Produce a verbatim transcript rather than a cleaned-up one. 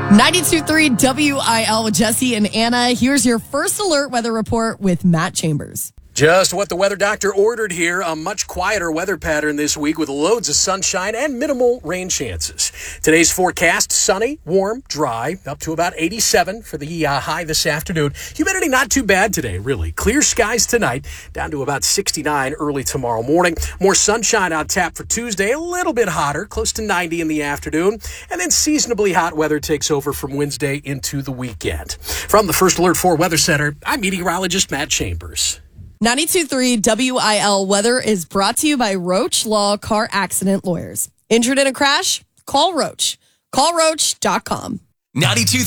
ninety-two point three W I L with Jesse and Anna. Here's your first alert weather report with Matt Chambers. Just what the weather doctor ordered here, a much quieter weather pattern this week with loads of sunshine and minimal rain chances. Today's forecast, sunny, warm, dry, up to about eighty-seven for the uh, high this afternoon. Humidity not too bad today, really. Clear skies tonight, down to about sixty-nine early tomorrow morning. More sunshine on tap for Tuesday, a little bit hotter, close to ninety in the afternoon. And then seasonably hot weather takes over from Wednesday into the weekend. From the First Alert four Weather Center, I'm meteorologist Matt Chambers. ninety-two point three W I L weather is brought to you by Roach Law Car Accident Lawyers. Injured in a crash? Call Roach. call roach dot com. ninety-two point three